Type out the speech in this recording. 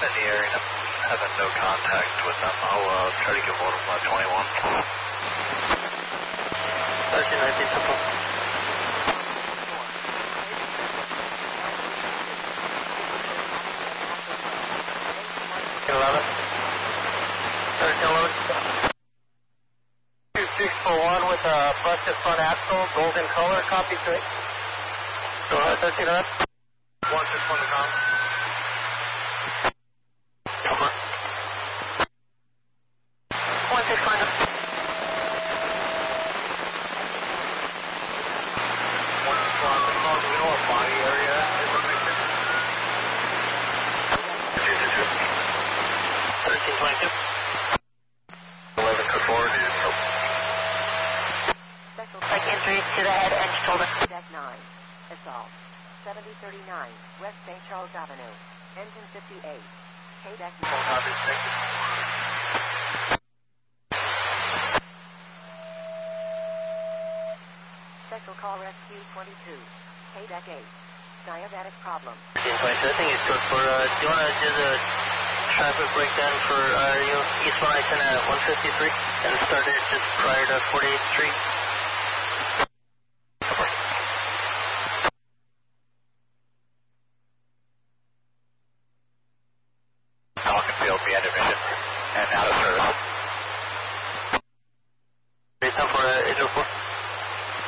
in the area and I'm having no contact with them. I'll try to get hold of my 21. 1319 Temple. 11. 1311. 2641 with a busted front axle, golden color, copy 3. Go ahead, 1311. 161 to com. Over. 161. 161 to com. Do we know what body area is affected? 1322. 11 to 4. Like injuries to the head and shoulder. Deck 9. Assault. 7039 West St. Charles Avenue. Engine 58. K-Deck 9. Special call rescue 22. K-Deck 8. Diabetic problem. 1322, I think it's good for, do you want to do the traffic breakdown for East 110 at 153 and start it just prior to 48th Street? Falcon Field, be at mission and out of service.